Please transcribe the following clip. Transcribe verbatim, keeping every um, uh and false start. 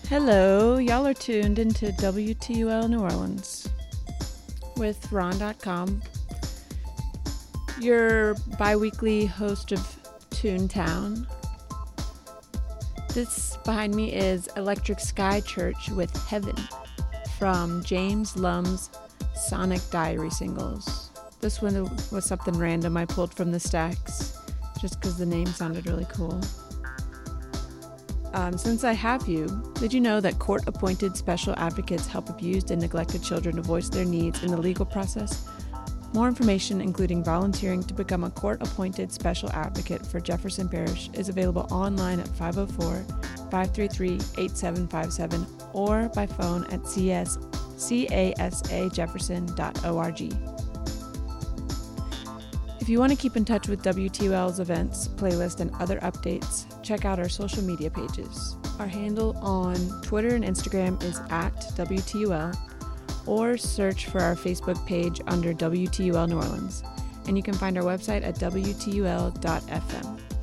Hello, y'all are tuned into W T U L New Orleans with Ron dot com, your bi-weekly host of Toontown. This behind me is Electric Sky Church with Heaven from James Lum's Sonic Diary singles. This one was something random I pulled from the stacks just because the name sounded really cool. Um, since I have you, did you know that court-appointed special advocates help abused and neglected children to voice their needs in the legal process? More information, including volunteering to become a court-appointed special advocate for Jefferson Parish, is available online at five oh four, five three three, eight seven five seven or by phone at c s c a s a jefferson dot org. If you want to keep in touch with W T U L's events, playlist, and other updates, check out our social media pages. Our handle on Twitter and Instagram is at W T U L, or search for our Facebook page under W T U L New Orleans. And you can find our website at w t u l dot f m.